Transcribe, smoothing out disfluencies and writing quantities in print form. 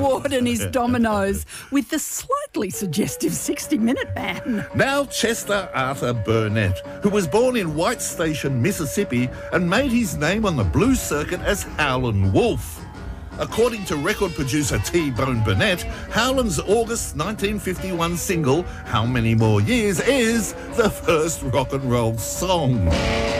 Ward and his dominoes with the slightly suggestive 60-Minute Man. Now Chester Arthur Burnett, who was born in White Station, Mississippi, and made his name on the blues circuit as Howlin' Wolf. According to record producer T-Bone Burnett, Howlin's August 1951 single, How Many More Years, is the first rock and roll song.